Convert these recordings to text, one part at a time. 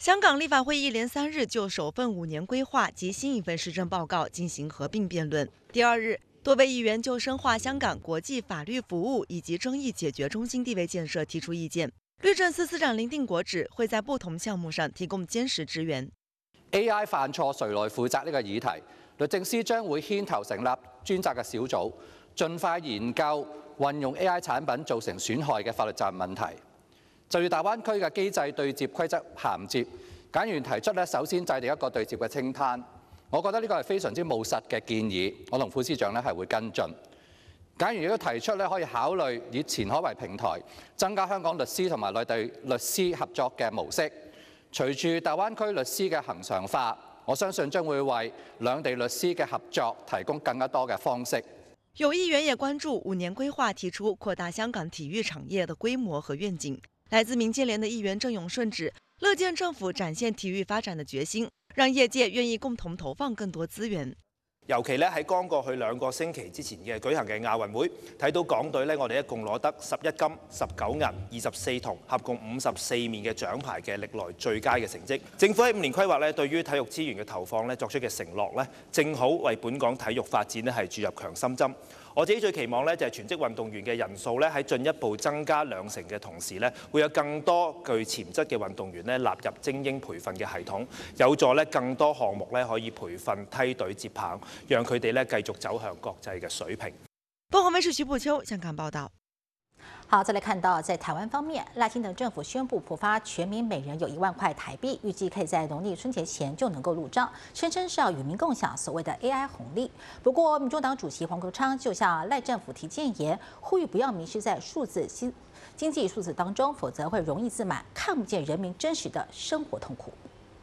香港立法会一连3日就首份5年规划及新一份施政报告进行合并辩论。第2日，多位议员就深化香港国际法律服务以及争议解决中心地位建设提出意見。律政司司長林定國指，會在不同項目上提供堅實支援。 AI 犯錯誰來負責呢個議題，律政司將會牽頭成立專責嘅小組，盡快研究運用 AI 產品造成損害嘅法律責任問題。就住大灣區嘅機制對接規則銜接，簡員提出首先制定一個對接嘅清單，我覺得呢個係非常之務實嘅建議，我同副司長係會跟進。簡員亦都提出可以考慮以前海為平台，增加香港律師同埋內地律師合作嘅模式。隨住大灣區律師嘅恆常化，我相信將會為兩地律師嘅合作提供更加多嘅方式。 有議員也關注5年規劃提出擴大香港體育產業的規模和願景。來自民建聯的議員鄭永順指，樂見政府展現體育發展的決心，讓業界願意共同投放更多資源。 尤其咧喺剛過去2個星期之前嘅舉行嘅亞運會，睇到港隊咧，我哋一共攞得11金、19銀、24銅，合共54面嘅獎牌嘅歷來最佳嘅成績。政府喺5年規劃咧，對於體育資源嘅投放咧作出嘅承諾咧，正好為本港體育發展咧係注入強心針。我自己最期望咧就係全職運動員嘅人數咧喺進一步增加2成嘅同時咧，會有更多具潛質嘅運動員咧納入精英培訓嘅系統，有助咧更多項目咧可以培訓梯隊接棒，讓佢哋咧繼續走向國際嘅水平。 鳳凰衛視徐步秋香港報道。 好，再來看到在台灣方面，賴清德政府宣布普發全民每人有1萬塊台幣，預計可以在農曆春節前就能夠入賬，聲稱是要與民共享所謂的 AI 紅利。不過，民眾黨主席黃國昌就向賴政府提建言，呼籲不要迷失在經濟數字當中，否則會容易自滿，看不見人民真實的生活痛苦。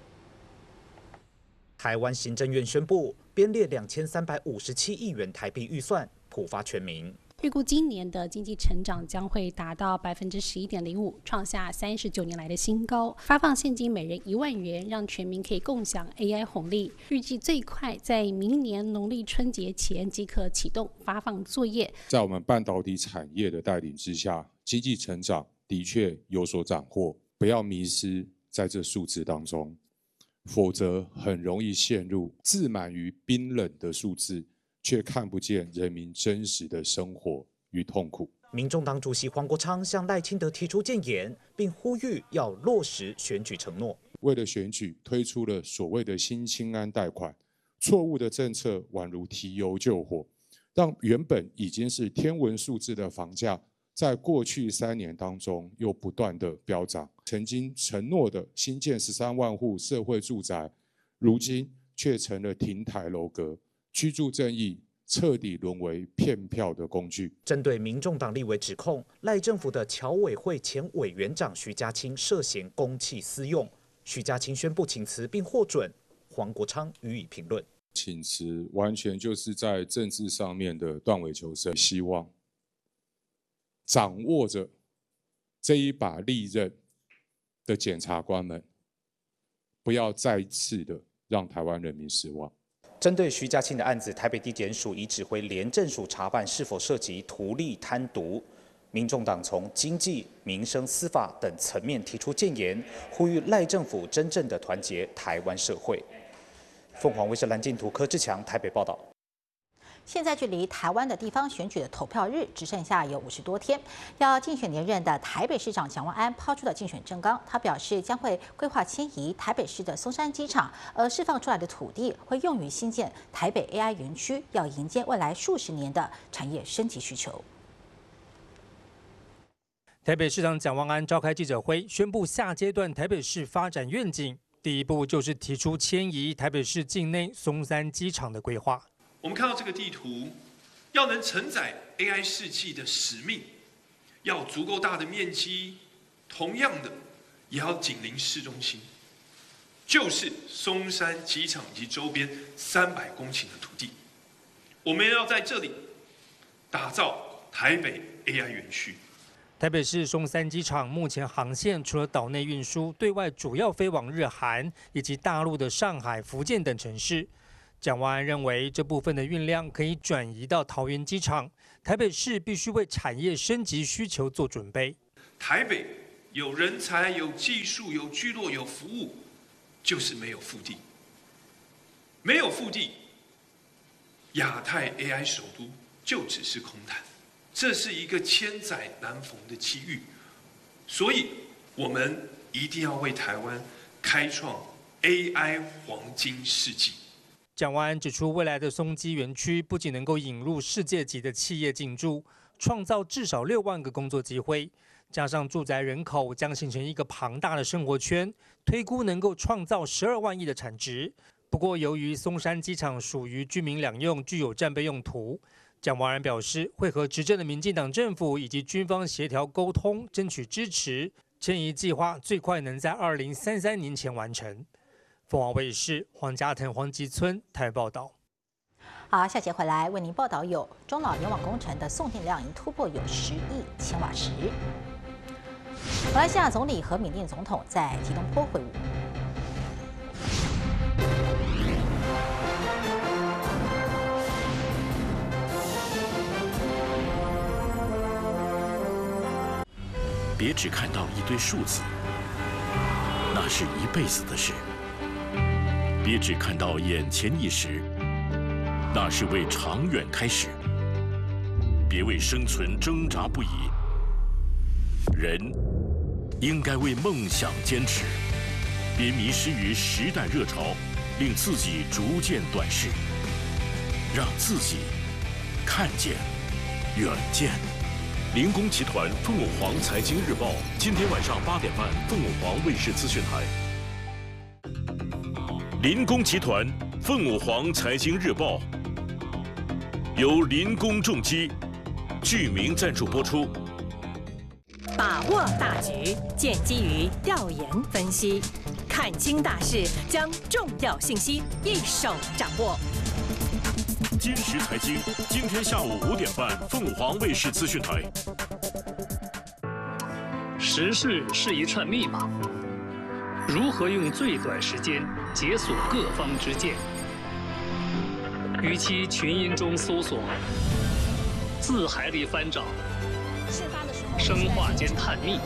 台灣行政院宣布編列2357億元台幣預算，普發全民。 預估今年的經濟成長將會達到11.05%，創下39年來的新高。發放現金每人1萬元，讓全民可以共享 AI 紅利。預計最快在明年農曆春節前即可啟動發放作業。 在我們半導體產業的帶領之下，經濟成長的確有所斬獲，不要迷失在這數字當中，否則很容易陷入自滿於冰冷的數字，卻看不見人民真實的生活與痛苦。 民眾黨主席黃國昌向賴清德提出建言，並呼籲要落實選舉承諾。 為了選舉，推出了所謂的新青安貸款，錯誤的政策宛如提油救火，讓原本已經是天文數字的房價，在過去3年當中又不斷的飆漲。曾經承諾的新建13萬戶社會住宅，如今卻成了亭台樓閣。居住正義徹底淪為騙票的工具。 針對民眾黨立委指控賴政府的僑委會前委員長徐家清涉嫌公器私用，徐家清宣布請辭並獲准，黃國昌予以評論。 請辭完全就是在政治上面的斷尾求生，希望掌握着這一把利刃的檢察官們，不要再次的讓台灣人民失望。 針對徐家清的案子，台北地檢署已指揮廉政署查辦是否涉及圖利貪瀆。民眾黨從經濟、民生、司法等層面提出建言，呼籲賴政府真正的團結台灣社會。鳳凰衛視藍鏡圖柯志強台北報道。 現在距離台灣的地方選舉的投票日只剩下有50多天，要競選連任的台北市長蔣萬安拋出了競選政綱，他表示將會規劃遷移台北市的松山機場，而釋放出來的土地會用於新建台北 AI 園區，要迎接未來數十年的產業升級需求。 台北市長蔣萬安召開記者會，宣布下階段台北市發展願景，第一步就是提出遷移台北市境內松山機場的規劃。 我們看到這個地圖，要能承載 AI 世紀的使命，要有足夠大的面積，同樣的，也要緊鄰市中心，就是松山機場以及周邊300公頃的土地。我們要在這裡打造台北 AI 園區。 台北市松山機場目前航線除了島內運輸，對外主要飛往日韓以及大陸的上海、福建等城市。蔣萬安認為，這部分的運量可以轉移到桃園機場，台北市必須為產業升級需求做準備。 台北有人才、有技術、有聚落、有服務， 就是没有腹地，没有腹地，亚太 AI 首都就只是空谈，这是一个千载难逢的机遇，所以我们一定要为台湾开创 AI 黄金世纪。 蒋万安指出，未来的松基园区不仅能够引入世界级的企业进驻，创造至少6万个工作机会，加上住宅人口将形成一个庞大的生活圈，推估能够创造12万亿的产值。不过，由于松山机场属于居民两用，具有战备用途，蒋万安表示会和执政的民进党政府以及军方协调沟通，争取支持。迁移计划最快能在2033年前完成。凤凰卫视黄家腾、黄吉村台报道。 好，下节回来为您报道有中老联网工程的送电量已突破有10亿千瓦时。马来西亚总理和缅甸总统在吉隆坡会晤。 别只看到一堆数字，那是一辈子的事。别只看到眼前一时，那是为长远开始。别为生存挣扎不已，人应该为梦想坚持。别迷失于时代热潮，令自己逐渐短视，让自己看见远见。林工集团凤舞凰财经日报，今天晚上8点半，凤舞凰卫视资讯台。林工集团凤舞凰财经日报由林工重机具名赞助播出。 把握大局，建基于调研分析，看清大势，将重要信息一手掌握。 今时财经，今天下午5点半，凤舞凰卫视资讯台。 时事是一串密码，如何用最短时间解锁各方之见？与其群音中搜索，字海里翻找，生化间探秘，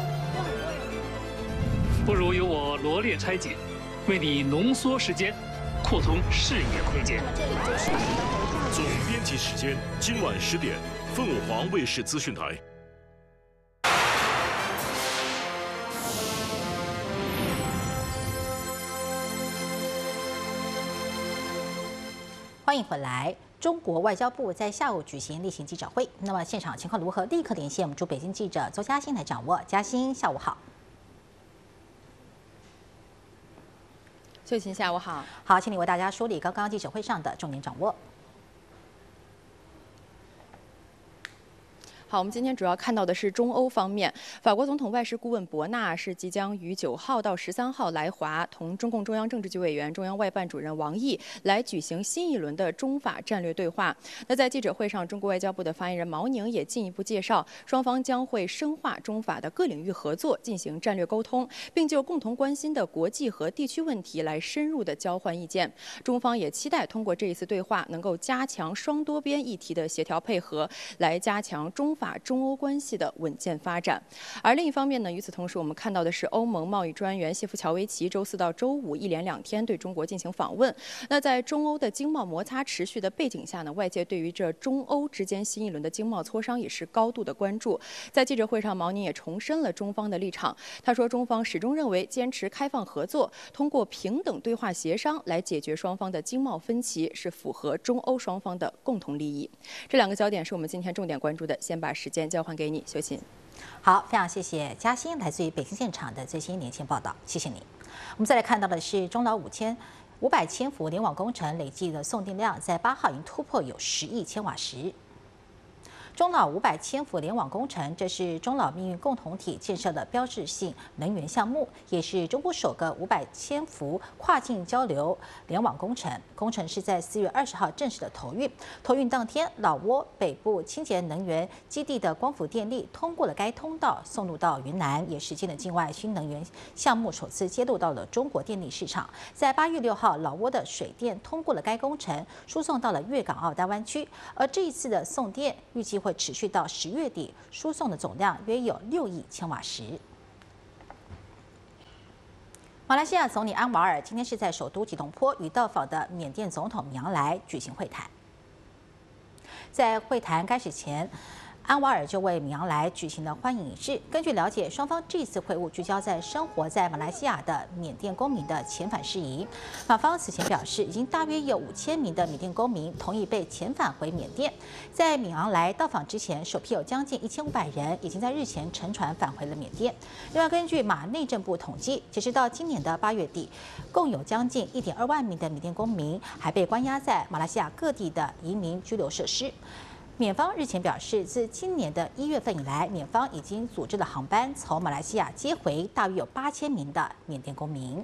不如由我罗列拆解，为你浓缩时间，扩通视野空间。 总编辑时间今晚10点，凤舞凰卫视资讯台。 欢迎回来。中国外交部在下午举行例行记者会，那么现场情况如何？立刻连线我们驻北京记者邹嘉欣来掌握。嘉欣，下午好。 秀琴，下午好。 好，请你为大家梳理刚刚记者会上的重点掌握。 好，我们今天主要看到的是中欧方面，法国总统外事顾问博纳是即将于9号到13号来华，同中共中央政治局委员、中央外办主任王毅来举行新一轮的中法战略对话。那在记者会上，中国外交部的发言人毛宁也进一步介绍，双方将会深化中法的各领域合作，进行战略沟通，并就共同关心的国际和地区问题来深入的交换意见。中方也期待通过这一次对话，能够加强双多边议题的协调配合，来加强中法中欧关系的稳健发展。而另一方面呢，与此同时，我们看到的是欧盟贸易专员谢夫乔维奇周4到周5一连2天对中国进行访问。那在中欧的经贸摩擦持续的背景下呢，外界对于这中欧之间新一轮的经贸磋商也是高度的关注。在记者会上，毛宁也重申了中方的立场。他说，中方始终认为坚持开放合作，通过平等对话协商来解决双方的经贸分歧，是符合中欧双方的共同利益。这2个焦点是我们今天重点关注的。先把时间交还给你，秀琴。 好，非常谢谢嘉欣来自于北京现场的最新连线报道，谢谢你。我们再来看到的是中老500千伏联网工程累计的送电量在8号已经突破有10亿千瓦时。中老500千伏联网工程，这是中老命运共同体建设的标志性能源项目，也是中国首个500千伏跨境交流联网工程。工程是在4月20号正式的投运。投运当天，老挝北部清洁能源基地的光伏电力通过了该通道，送入到云南，也实现了境外新能源项目首次揭露到了中国电力市场。在8月6号，老挝的水电通过了该工程，输送到了粤港澳大湾区。而这一次的送电预计会持续到10月底，输送的总量约有6亿千瓦时。 马来西亚总理安瓦尔今天是在首都吉隆坡与到访的缅甸总统米昂莱举行会谈。在会谈开始前，安瓦尔就为米昂莱举行了欢迎仪式。根据了解，双方这次会晤聚焦在生活在马来西亚的缅甸公民的遣返事宜。马方此前表示，已经大约有5000名的缅甸公民同意被遣返回缅甸。在米昂莱到访之前，首批有将近1500人已经在日前乘船返回了缅甸。另外，根据马内政部统计，截止到今年的8月底，共有将近1.2万名的缅甸公民还被关押在马来西亚各地的移民拘留设施。缅方日前表示，自今年的1月份以来，缅方已经组织了航班从马来西亚接回大约有8000名的缅甸公民。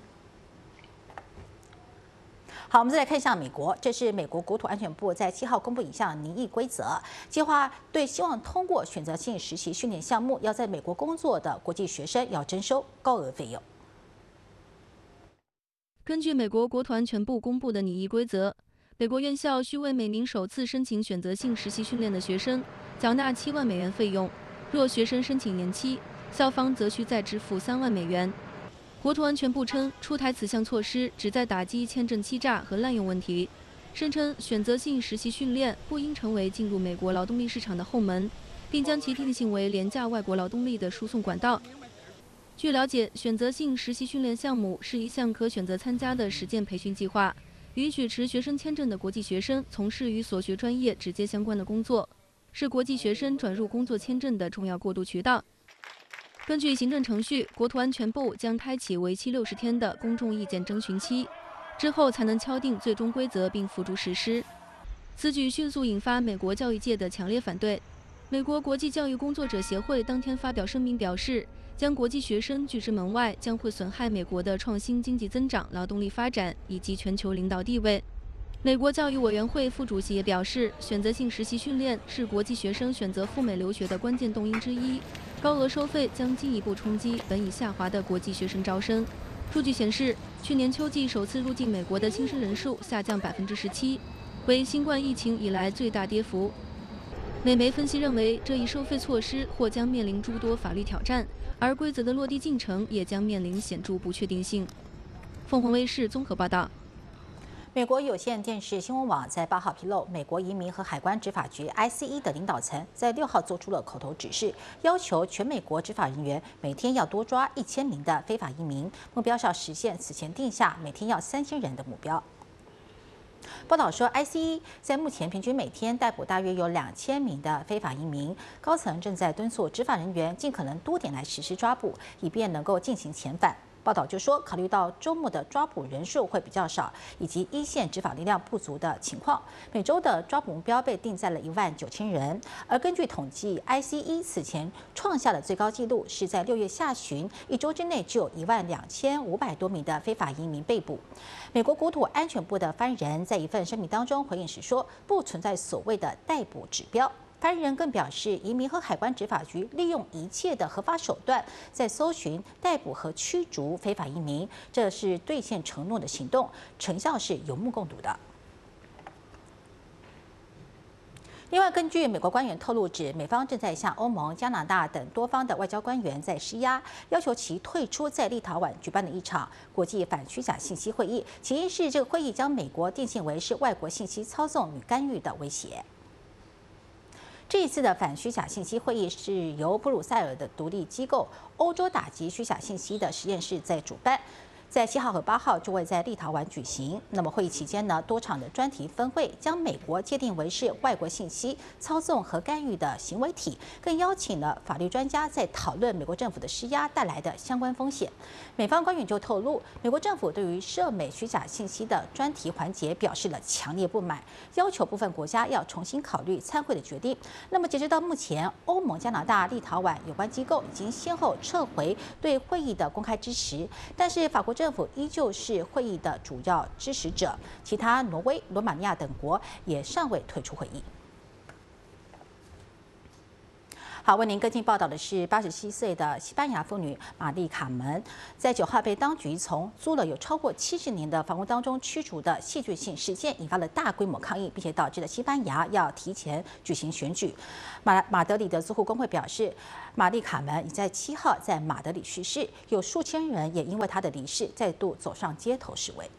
好，我们再来看一下美国，这是美国国土安全部在7号公布一项拟议规则，计划对希望通过选择性实习训练项目要在美国工作的国际学生要征收高额费用。 根据美国国土安全部公布的拟议规则，美国院校需为每名首次申请选择性实习训练的学生缴纳7万美元费用，若学生申请延期，校方则需再支付3万美元。国土安全部称，出台此项措施旨在打击签证欺诈和滥用问题，声称选择性实习训练不应成为进入美国劳动力市场的后门，并将其定性为廉价外国劳动力的输送管道。据了解，选择性实习训练项目是一项可选择参加的实践培训计划，允许持学生签证的国际学生从事与所学专业直接相关的工作，是国际学生转入工作签证的重要过渡渠道。根据行政程序，国土安全部将开启为期60天的公众意见征询期，之后才能敲定最终规则并付诸实施。此举迅速引发美国教育界的强烈反对。美国国际教育工作者协会当天发表声明表示，将国际学生拒之门外将会损害美国的创新经济增长、劳动力发展以及全球领导地位。美国教育委员会副主席也表示，选择性实习训练是国际学生选择赴美留学的关键动因之一。高额收费将进一步冲击本已下滑的国际学生招生。数据显示，去年秋季首次入境美国的新生人数下降17%，为新冠疫情以来最大跌幅。美媒分析认为，这一收费措施或将面临诸多法律挑战，而规则的落地进程也将面临显著不确定性。凤凰卫视综合报道。 美国有线电视新闻网在8号披露，美国移民和海关执法局 ICE 的领导层在6号做出了口头指示，要求全美国执法人员每天要多抓1000名的非法移民，目标是要实现此前定下每天要3000人的目标。报道说 ，ICE 在目前平均每天逮捕大约有2000名的非法移民，高层正在敦促执法人员尽可能多点来实施抓捕，以便能够进行遣返。报道就说，考虑到周末的抓捕人数会比较少，以及一线执法力量不足的情况，每周的抓捕目标被定在了19000人。而根据统计 ，ICE 此前创下的最高纪录是在6月下旬，1周之内就有12500多名的非法移民被捕。美国国土安全部的发言人在一份声明当中回应时说，不存在所谓的逮捕指标。发言人更表示，移民和海关执法局利用一切的合法手段，在搜寻、逮捕和驱逐非法移民，这是兑现承诺的行动，成效是有目共睹的。另外，根据美国官员透露指，美方正在向欧盟、加拿大等多方的外交官员在施压，要求其退出在立陶宛举办的一场国际反虚假信息会议，起因是这个会议将美国定性为是外国信息操纵与干预的威胁。这一次的反虚假信息会议是由布鲁塞尔的独立机构欧洲打击虚假信息的实验室在主办，在7号和8号就会在立陶宛举行。那么会议期间呢，多场的专题分会将美国界定为是外国信息操纵和干预的行为体，更邀请了法律专家在讨论美国政府的施压带来的相关风险。美方官员就透露，美国政府对于涉美虚假信息的专题环节表示了强烈不满，要求部分国家要重新考虑参会的决定。那么截止到目前，欧盟、加拿大、立陶宛有关机构已经先后撤回对会议的公开支持，但是法国政府依旧是会议的主要支持者，其他挪威、罗马尼亚等国也尚未退出会议。 好，为您跟进报道的是87岁的西班牙妇女玛丽卡门，在9号被当局从租了有超过70年的房屋当中驱逐的戏剧性事件，引发了大规模抗议，并且导致了西班牙要提前举行选举。马德里的租户工会表示，玛丽卡门已在7号在马德里去世，有数千人也因为她的离世再度走上街头示威。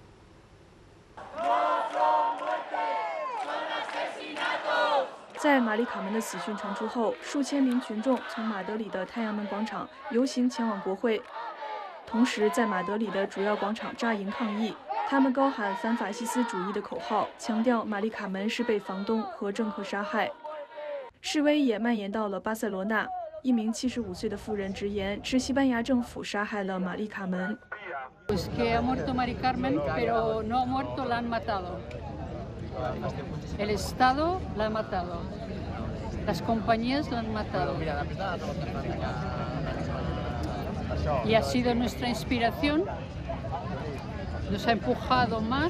在玛丽卡门的死讯传出后，数千名群众从马德里的太阳门广场游行前往国会，同时在马德里的主要广场扎营抗议。他们高喊反法西斯主义的口号，强调玛丽卡门是被房东和政客杀害。示威也蔓延到了巴塞罗那，一名75岁的妇人直言，是西班牙政府杀害了玛丽卡门。 Pues que ha muerto Mari Carmen, pero no ha muerto, la han matado. El Estado la ha matado. Las compañías la han matado. Y ha sido nuestra inspiración. Nos ha empujado más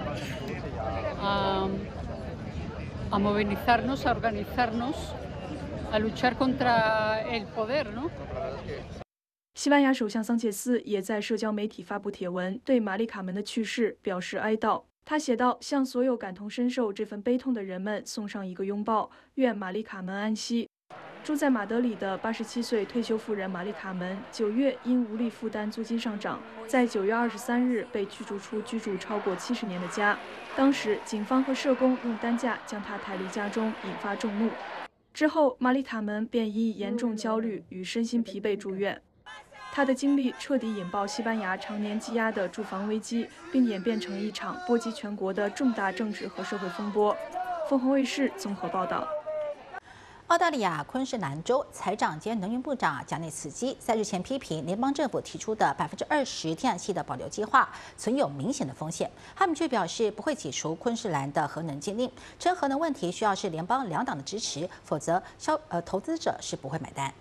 a movilizarnos, a organizarnos, a luchar contra el poder, ¿no? 西班牙首相桑切斯也在社交媒体发布帖文，对玛丽卡门的去世表示哀悼。他写道：“向所有感同身受这份悲痛的人们送上一个拥抱，愿玛丽卡门安息。”住在马德里的87岁退休妇人玛丽卡门，9月因无力负担租金上涨，在9月23日被驱逐出居住超过70年的家。当时，警方和社工用担架将她抬离家中，引发众怒。之后，玛丽卡门便因严重焦虑与身心疲惫住院。 他的经历彻底引爆西班牙常年积压的住房危机，并演变成一场波及全国的重大政治和社会风波。凤凰卫视综合报道。 澳大利亚昆士兰州财长兼能源部长贾内茨基在日前批评联邦政府提出的20%天然气的保留计划存有明显的风险，他们却表示不会解除昆士兰的核能禁令，称核能问题需要是联邦两党的支持，否则投资者是不会买单。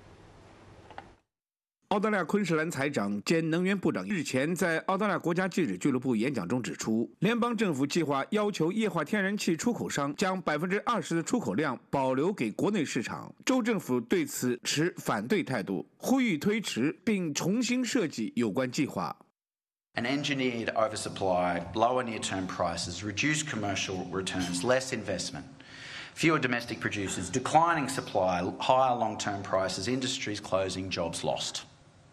澳大利亚昆士兰财长兼能源部长日前在澳大利亚国家记者俱乐部演讲中指出，联邦政府计划要求液化天然气出口商将20%的出口量保留给国内市场。州政府对此持反对态度，呼吁推迟并重新设计有关计划。 An engineered oversupply, lower near-term prices, reduced commercial returns, less investment. Fewer domestic producers, declining supply, higher long-term prices, industries closing, jobs lost.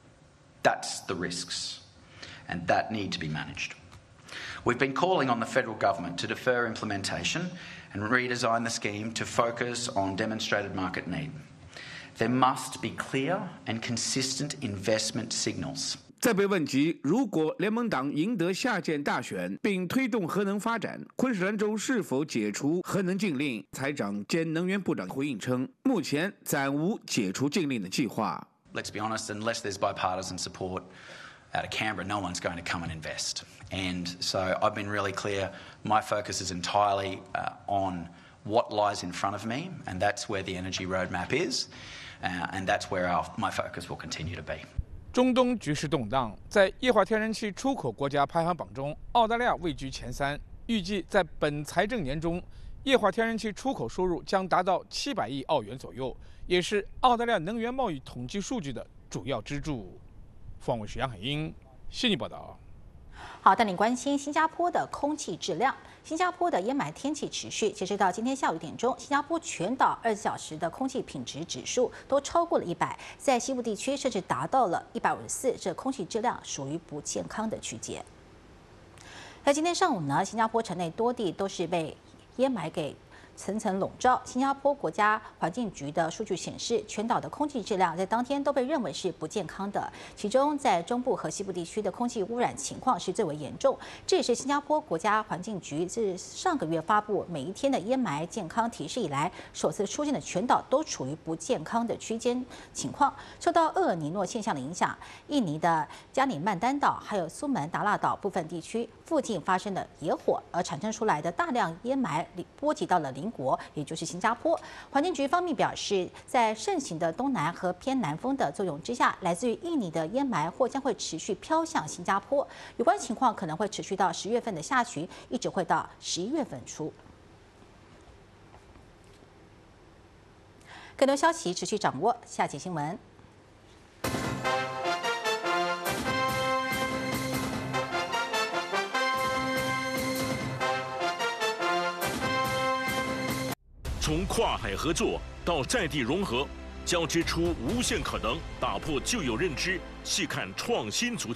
That's the risks, and that need to be managed. We've been calling on the federal government to defer implementation and redesign the scheme to focus on demonstrated market need. There must be clear and consistent investment signals. 在被问及如果联盟党赢得下届大选并推动核能发展，昆士兰州是否解除核能禁令，财长兼能源部长回应称，目前暂无解除禁令的计划。 Let's be honest, unless there's bipartisan support out of Canberra, no one's going to come and invest. And so I've been really clear, my focus is entirely on what lies in front of me, and that's where the energy roadmap is, and that's where my focus will continue to be. 中东局势动荡，在液化天然气出口国家排行榜中，澳大利亚位居前3。预计在本财政年中，液化天然气出口收入将达到700亿澳元左右，也是澳大利亚能源贸易统计数据的主要支柱。凤凰卫视杨海英悉尼报道。 好，带您关心新加坡的空气质量。新加坡的烟霾天气持续，截止到今天下午1点钟，新加坡全岛24小时的空气品质指数都超过了100，在西部地区甚至达到了154，这空气质量属于不健康的区间。在今天上午呢，新加坡城内多地都是被烟霾给层层笼罩。新加坡国家环境局的数据显示，全岛的空气质量在当天都被认为是不健康的，其中在中部和西部地区的空气污染情况是最为严重。这也是新加坡国家环境局自上个月发布每一天的烟霾健康提示以来，首次出现的全岛都处于不健康的区间情况。受到厄尔尼诺现象的影响，印尼的加里曼丹岛还有苏门答腊岛部分地区附近发生了野火，而产生出来的大量烟霾波及到了邻国，也就是新加坡。环境局方面表示，在盛行的东南和偏南风的作用之下，来自于印尼的烟霾或将会持续飘向新加坡。有关情况可能会持续到10月份的下旬，一直会到11月份初。 更多消息持续掌握，下期新闻。 从跨海合作到在地融合，交织出无限可能，打破旧有认知，细看创新足迹。